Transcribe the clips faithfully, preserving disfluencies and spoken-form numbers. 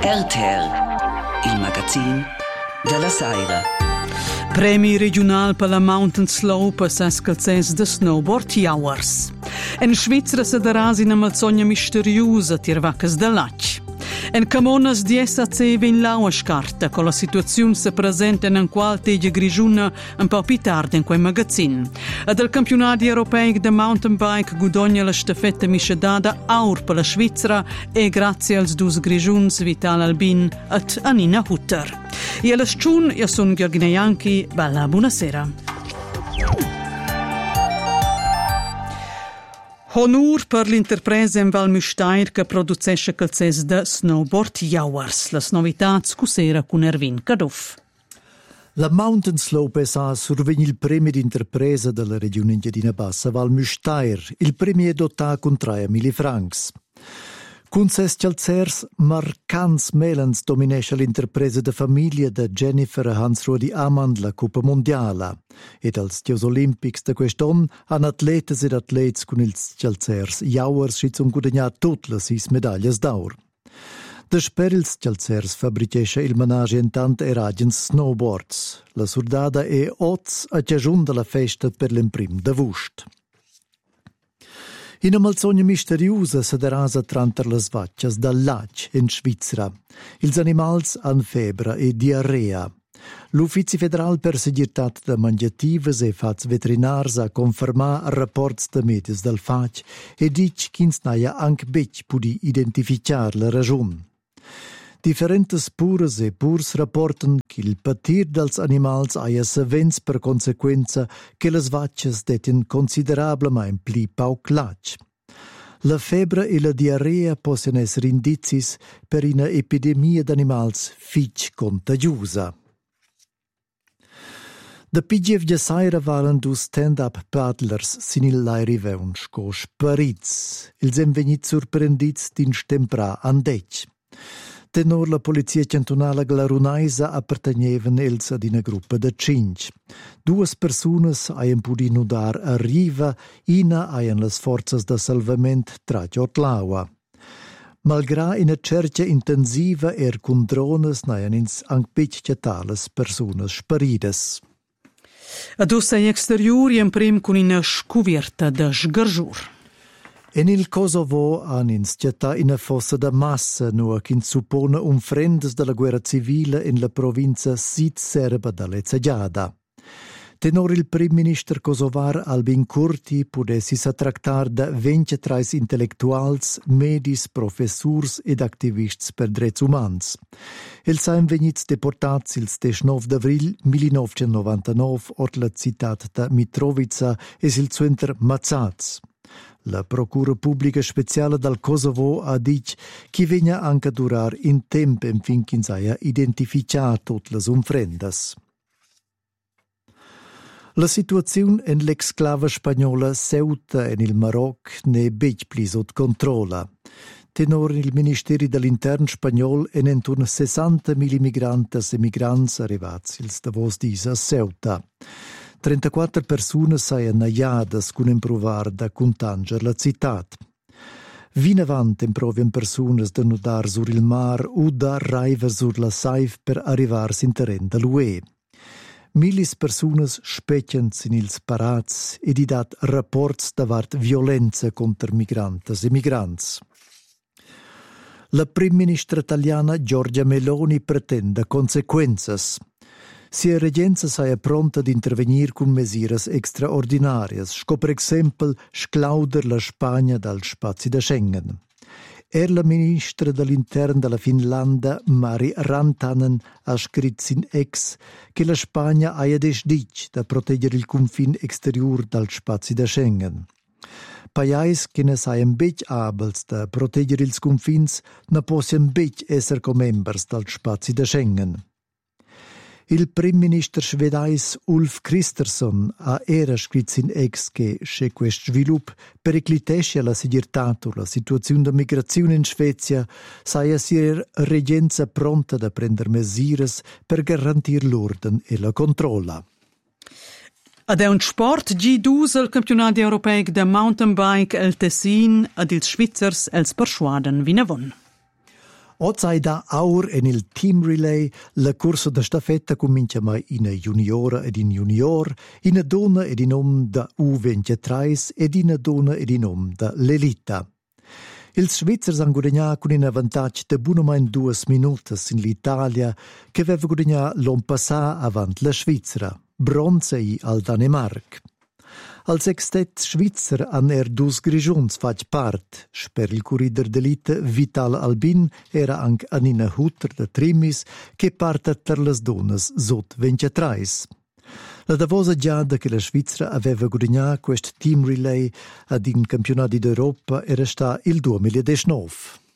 R T R, il magazine della Saira. Premi regional per la Mountain Slope s'escalzes de Snowboard Hours. En Svizzera se darasi na malsogna misteriosa tir vacas de lac. En Camonas di S A C vin laua scarta, con la situazione se presenta in qual teglia grigiuna un po' più tardi in quel magazzin. Ed al campionati europei de mountain bike gudogna la stafetta miscedada aur per la Svizzera e grazie als dus grigiuns Vital Albin et Anina Hutter. E alla sciun io sono Gheorghina Ianchi, bella buonasera. Honor per l'interpresa in Val Müstair che produce calzes de Snowboard Hours. Las novitats cusera con Erwin Kaduff. La Mountain Slope S A survegna il premio di interpresa della regione Engadina Bassa Val Müstair. Il premio è dotato con tremila francs. Con ses calzers marcants melans dominesce l'interpresa de famiglia de Jennifer Hans-Rudi Amand la Coppa Mondiala. Ed als Gios Olympics de quest'anno han atletes ed atlets con ils calzers jauers schitz un guadagnat tutte le sis medaglie d'or. Desper ils calzers fabricesce il menage intant eragens snowboards. La surdada è oz a giajun la festa per l'imprim de Vust. In una malsogna misteriosa se derasa tranter las vaccias dal lac in Svizzera. Ils animals han febra e diarrea. L'Uffizi federal per segirtat de mangiatives e fats veterinars a confermar rapports de medis del fac e dic ch'ins naia anche bec pudi identificar la ragion. Differentes pures e purs rapporten che il patir dels animals aia sevens per consequenza che las vaccias detin considerablemente pli pauc lac. La febbre e la diarrea possono essere indicis per una epidemia d'animals fich contagiosa. Da P G F Saira valen du stand-up paddlers sin il lai riveun sco sparits. Ils hem vegnit surprendits din stemprà andec. Tenor la polizia cantonala glarunaisa appartegnevan els ad una gruppa de cinc. Duas persunas haien pudi nudar a riva, ina haien las forzas de salvament tragiot l'aua. Malgrà una cerca intensiva er cun drones naien ins anc pitch tales persunas sparides. Ad ussai exteriori in prim con una scuvierta de sgarzur. En il Kosovo han insciata una fossa da massa nua che suppone un frendes della guerra civile in la provincia sud-serba dall'Ezzagiada. Tenor il prim minister kosovar Albin Kurti pudessi sa tractar da ventitré intellectuals, medis, professurs ed activists per drets umans. Els han venits deportats il diciannove d'avril millenovecentonovantanove ort la citat da Mitrovica e il center Mazzaz. La Procura Pubblica Speciale dal Kosovo ha dit che vegna anche durar in tempo fin che s'aia identificato tutte le umfrendas. La situazione in l'exclave spagnola Ceuta en il Maroc ne bec pli sot controlla. Tenor il Ministeri dell'Intern spagnol en entun sessantamila immigrantes e migrants arrivats ils davos dis a Ceuta. trentaquattro persone saien naiadas cun improvar da contanger la citat. Vinavant improvian persunas da nudar sur il mar o da raiva sur la saif per arrivars in terren dall'U E. Milis persunas specchian in ils parats ed i dat rapports davart violenza contra migrantes e migrants. La prim ministra italiana Giorgia Meloni pretende consequenzas. Sia regenza saia pronta ad intervenir con mesiras extraordinarias, sco per exempel sclauder la Spagna dal spazio da Schengen. Er la ministra dell'Intern della Finlandia, Mari Rantanen, ha scritto in ex che la Spagna aia desdic da proteggere il confine exterior dal spazio da Schengen. Pajais che ne saien bec abels da proteggere ils confins ne possian bec esser co-members dal spazio da Schengen. Il prim minister svedais Ulf Kristersson ha era scritto in ex che se questo sviluppo periclitesce la sicurezza la situazione di migrazione in Svezia saia sia regenza pronta da prendere misure per garantire l'ordine e la controlla. Ad è un sport G due al campionato europeo de mountain bike el Tessin ad ils Svizzers els perschuaden vinavon. Oggi da aur en il team relay la corsa da staffetta comincia mai in juniora ed in junior, in donna ed in om da U ventitré ed in donna ed in om da l'elita. Il Svizzers han guadagnato con un vantaggio di buonamente due minuti in l'Italia che aveva guadagnato l'anno passato avanti la Svizzera, bronze al Danemark. Al sextet Svizzer han er dus grigions faig part. Per il corrider d'elite Vital Albin era anche Anina Hutter da Trimis che parta per le donne sot ventitré. La davosa giada che la Svizzera aveva guadagnato questo team relay ad un campionato d'Europa era sta il duemiladiciannove.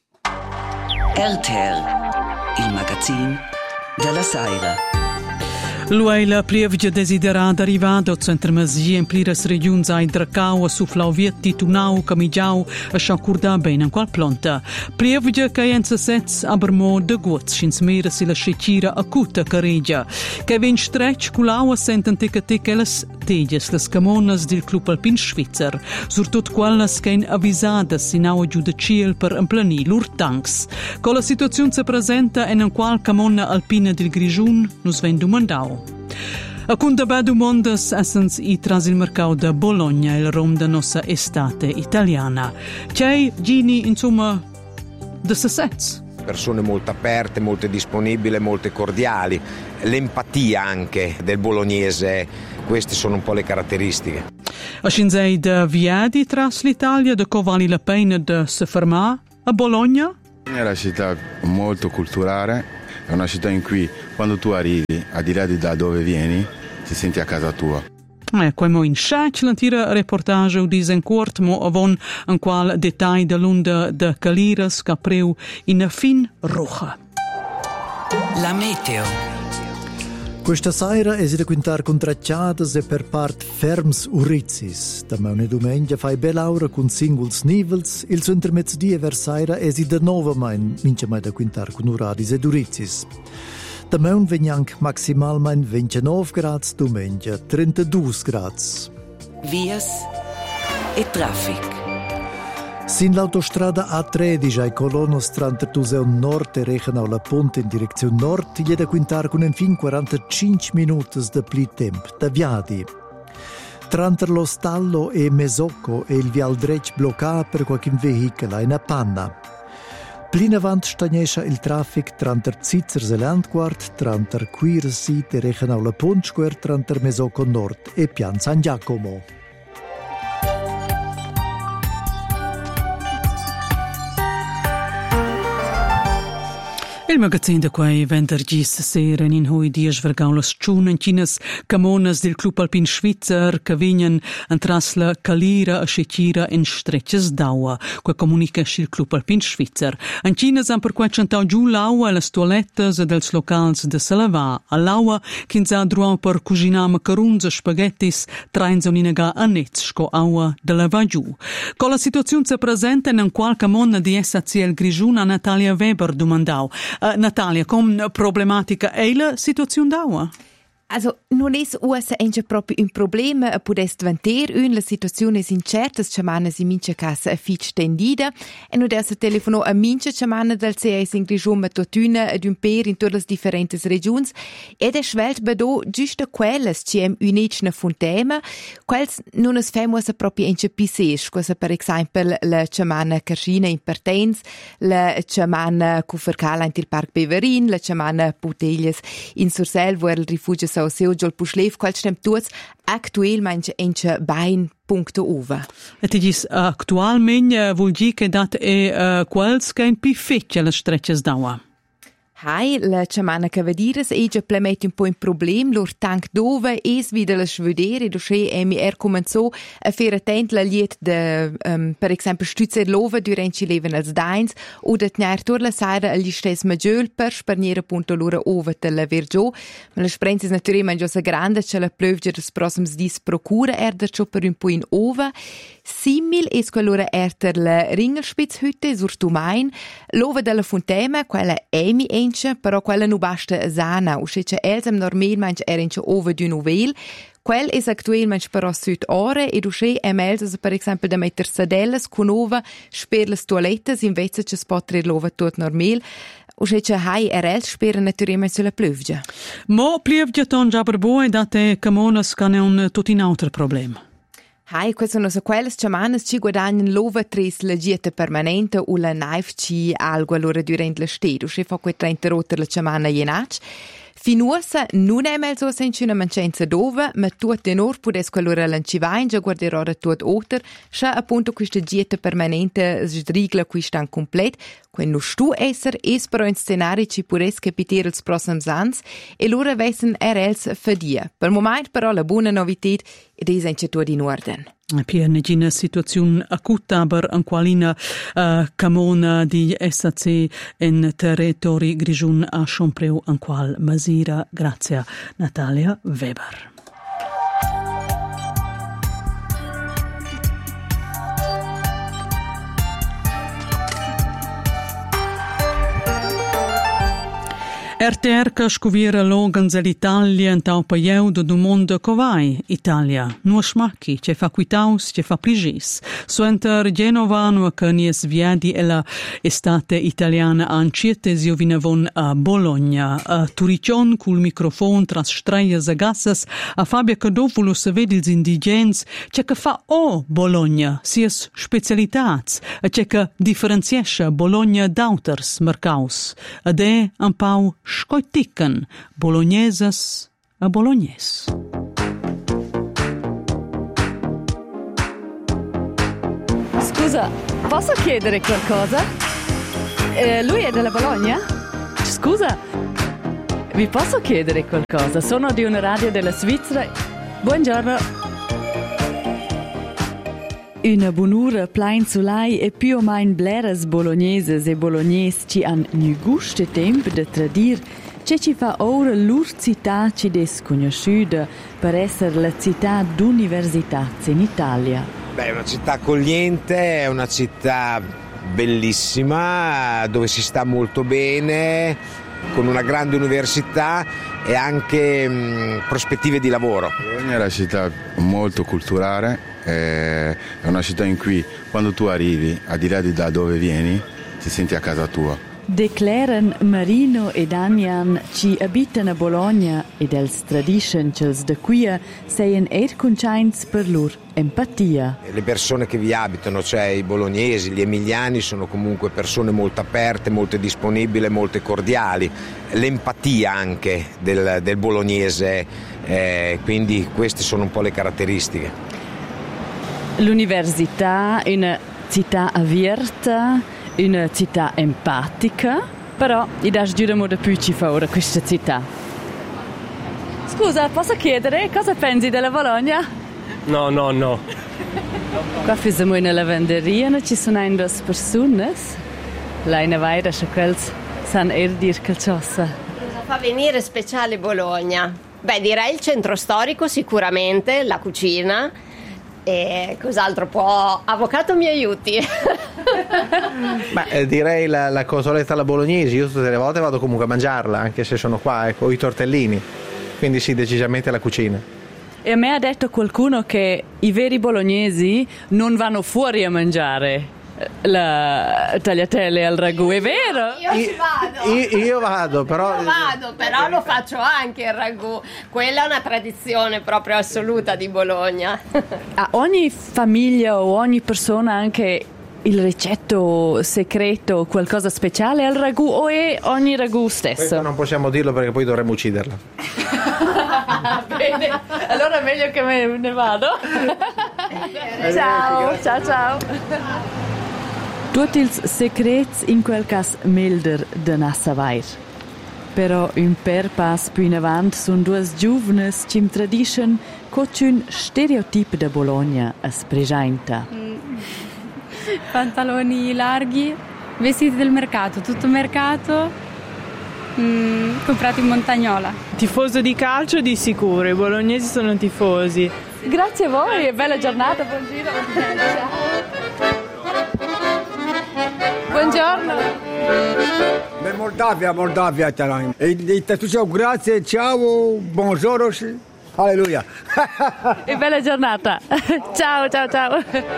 R T L, il magazine della Saira. L'uela prievgia desiderata arrivata al centro Masia in pliras regions ai Dracau, su Flauvieti, Tunau, Camigiau, a sciacurda bene in qual planta. Prievgia che in sets abermo de guts, schins mera si la scecira acuta caregia. Che ven stretch culau senten tica tica las teges, las camonas del Club Alpin Svizzer, surtot quallas che in avvisadas in au giù de ciel per emplani lur tanks. Con la situazione si presenta in un qual camona alpina del Grigiun, nos ven domandau. A cunda bedu mondas essens i tras il mercato da Bologna il rom da nostra estate italiana. C'è Gini, insomma, de sessets. Persone molto aperte, molto disponibili, molto cordiali. L'empatia anche del bolognese, queste sono un po' le caratteristiche. A scinzei da viadi tras l'Italia, da co vale la pena de se fermare a Bologna? È una città molto culturale. È una città in cui quando tu arrivi, al di là di da dove vieni, ti senti a casa tua. Ecco, mo in sciac l'antira reportage o disen quart mo avon un qual detai de l'unda de Caliras capreu in fin roja. La meteo. Questa sera è da quintar contracciadas e per part ferms urizis. Da una domenica fai bell'aura con singles nivels, il suo intermezzodia vers sera è da nova main, mince mai da quintar con uradis ed urizis. Da un venjank maximalmein ventinove gradi, domenica trentadue gradi. Vias e traffic. Sin l'autostrada A tredici ai colonos tra Tuseu Nord e Rechenau la Ponte in direzione nord, gli è da quintar con un fin quarantacinque minuti di pli tempo da viadi. Tra lo Stallo e Mesocco e il vial Drec bloccato per qualche veicolo in panna. Plin avant stagnescia il traffic tra Zitzers e Landquart, tra Quirsi e Rechenau la Ponte, tra Mesocco Nord e Pian San Giacomo. Il magazine de quei venerdis sera in hui dies vergaulas tschun chinas camonas del Club Alpin Svizzer che vignan antras la Calira a Scecira in stretches d'aua, que comunica il Club Alpin Svizzer. In chinas han per quai centau giù l'aua e le toilettes e dels locals de Salavà. All'aua quinza druau per cucinar macaruns e spaghettis trains uninaga a netzco aua de la va giù. Con la situazione se presenta in un qual camona di S A C L Grigiun a Natalia Weber domandau. Uh, Natalia, com problematica è la situazione d'acqua? Also, non è usa anche proprio un problema, podest vanter un, la situazione è incerta, chamana si mince casa a fitch tendida, e non deve telefono a mince chamana del C S in Grigiun matutuna ad un per in tutte le differenti regioni, ed è svelt bedo giusto quelles ci è unicna fontema, quels non es famosa proprio anche pisesh, cosa per esempio la chamana Carcina in Pertens, la chamana Cufercala in il Parc Beverin, la chamana Puteglias in Sursel, wo il rifugio sau seu giol puschlev, qual stem tuts actualmente enche bain punto uva. E ti dis actualmente vuol dire che dat è uh, quals che in pi fecce le strecces d'aua. Hai, la chamana cavadiras e già plemet un po' un problem, lor tank dove es wieder la schvedere, do che emi er comenzò a fare attent la liet de, um, per esempio, stützer lova durante leven als dains, o de tner tur la saira agli stes maggiol per sparniere punto lura ova te la vergio, ma la sprenza is naturalmente già grande, ce la plövge des prossims dis procura er da ciò per un po' in ova. Simil es quell'ora erter la Ringelspitzhütte sur Tumain, l'ova della Fontema, quella emi ence, però quella non basta sana, uscece elsam normalmente era ence ova di novel, Quel è attualmente però sud ore e usce è meglio per esempio da mettere sadellas con ova per le toilette invece che si può trovare tutto normale. O se c'è hai R L spera naturalmente sulla pluvia. Mo pluvia ton già per voi date camonas che è un tutto un altro problema. Hai, queste sono quelle settimane ci guadagnano l'ova tris la dieta permanente o la knife ci algo allora durante l'estate. O se fa quei trenta rotte la settimana jenac. Finuosa non è meglio senza una mancenza dove, ma tutto in or può allora lanciare, già guarderò da tutto oltre, se appunto questa dieta permanente sdrigla questa completo, quando stu essere es però un scenario ci può capitare il prossimo anni e loro vessen R Ls fadia. Per il momento però la buona novità è che è tutto in ordine. Piena di una situazione acuta per un qualina uh, camona di S A C in territori grigiun a Schompreu in qual masira. Grazie a Natalia Weber. R T R che scoviera logans all'Italia in tau paieu do mondo covai Italia. Nu smacchi, ce fa quitaus, ce fa prigis. Suenter Genovano che nies viadi e la estate italiana anciete zio vinavon a Bologna. A Turicion cul microfon tras straias a gassas a Fabia Cadovulus vedils indigens ce che fa o Bologna, sies specialitats, a ce che differenziesce Bologna d'auters mercaus. Ad e un pau scoitican bolognesas a bolognes. Scusa, posso chiedere qualcosa? Eh, lui è della Bologna? Scusa, vi posso chiedere qualcosa? Sono di una radio della Svizzera. Buongiorno. Una buon'ora plein solai e più o meno bleras bologneses e bolognesi ci han nu gusto tempo de tradir che ci fa ora lur città ci desconosciuta per essere la città d'università in Italia. Beh, è una città accogliente, è una città bellissima dove si sta molto bene, con una grande università e anche mh, prospettive di lavoro. Bologna è una città molto culturale. È una città in cui quando tu arrivi, al di là di da dove vieni, ti senti a casa tua. Declaran Marino e Damian ci abitano a Bologna ed els tradiscono che da qui seien eir conscients per loro empatia. Le persone che vi abitano, cioè i bolognesi, gli emiliani, sono comunque persone molto aperte, molto disponibili, molto cordiali. L'empatia anche del, del bolognese, eh, quindi queste sono un po' le caratteristiche. L'università è una città aperta, una città empatica, però i dash giudamo da più ci fa ora questa città. Scusa, posso chiedere cosa pensi della Bologna? No, no, no. Qua siamo in una lavanderia, ci sono due persone. Lei ne vai da quels sanno er dir qualcosa. Cosa fa venire speciale Bologna? Beh, direi il centro storico sicuramente, la cucina. E cos'altro può? Avvocato, mi aiuti? Beh, eh, direi la, la cosoletta alla bolognese. Io tutte le volte vado comunque a mangiarla, anche se sono qua, ecco, i tortellini. Quindi sì, decisamente la cucina. E a me ha detto qualcuno che i veri bolognesi non vanno fuori a mangiare la tagliatelle al ragù, è vero? Io ci vado. Io, io vado, però... Io vado, però lo faccio anche il ragù. Quella è una tradizione proprio assoluta di Bologna. A ogni famiglia o ogni persona anche il ricetto segreto, qualcosa speciale al ragù o è ogni ragù stesso? Questo non possiamo dirlo perché poi dovremmo ucciderla. Bene, allora è meglio che me ne vado. Ciao, ciao, ciao. Tutti i segreti in quel caso milder de Nassavair. Però un per pass più in avanti sono due giovani che mi tradiscono con un stereotipo da Bologna a presenta. Mm. Pantaloni larghi, vestiti del mercato, tutto mercato, mm, comprati in Montagnola. Tifoso di calcio di sicuro, i bolognesi sono tifosi. Grazie a voi e bella giornata, buon giro. Ciao. Buongiorno. Moldavia, Moldavia, e tu ciao, grazie, ciao, buongiorno. Alleluia. E bella giornata. Ciao, ciao, ciao.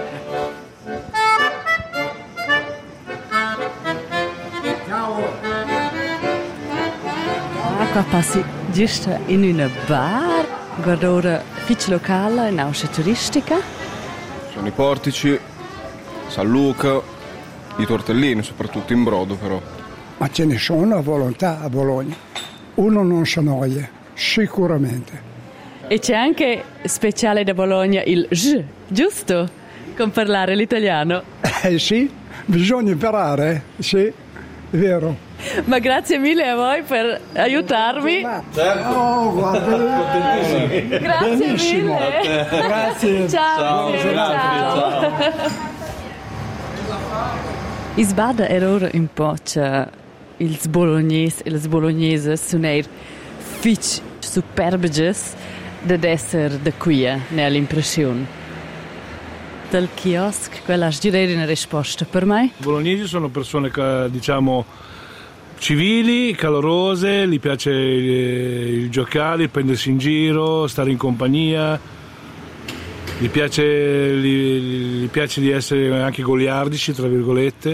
Ah, qua passi giusto in una bar, guarda ora fitch locale, nauscia turistica. Sono i portici, San Luca, i tortellini, soprattutto in brodo però. Ma ce ne sono a volontà a Bologna. Uno non si annoia, sicuramente. E c'è anche speciale da Bologna il J, giusto? Con parlare l'italiano. Eh sì, bisogna imparare, sì, è vero. Ma grazie mille a voi per aiutarmi. Certo. Oh, guarda. Grazie Benissimo. mille. Grazie. Ciao. Ciao. Ciao. Isbada era ora un po' che ils bolognesi e le bolognese sono fitch superbiges ed essere da qui, nell'impressione. Dal kiosk, quella direi una risposta per me. I bolognesi sono persone, diciamo, civili, calorose, gli piace il, il giocare, prendersi in giro, stare in compagnia, gli piace, gli, gli piace di essere anche goliardici, tra virgolette,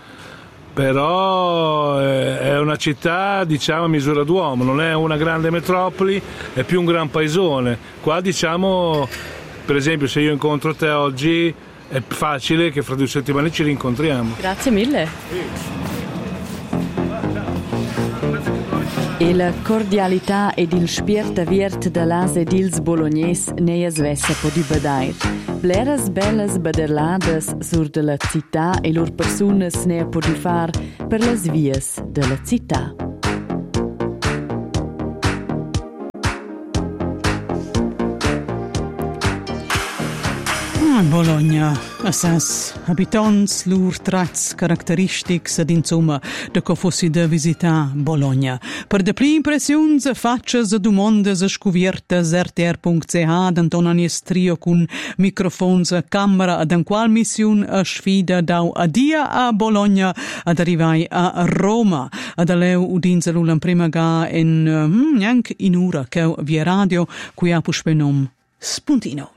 però è una città, diciamo, a misura d'uomo, non è una grande metropoli, è più un gran paesone. Qua, diciamo, per esempio, se io incontro te oggi è facile che fra due settimane ci rincontriamo. Grazie mille. E la cordialità ed il spirtaviert de l'ase dils bolognes ne es vessa po di badair. Bleras bellas baderlades sur de la città e lor personas ne po di far per las vias de la città. Bologna, assas habitants, lur trats caracteristics ed insomma de co fossi da visita Bologna. Per de pli impressions faccias e domondes e scuviertas R T R punct C H d'Anton Anies Trio cun microfons a camera ad en qual mission a sfida dau a dia a Bologna ad arrivai a Roma. Ad aleu udinza l'ulan prima ga in, uh, neanche in ura che via radio qui a puspenom Spuntino.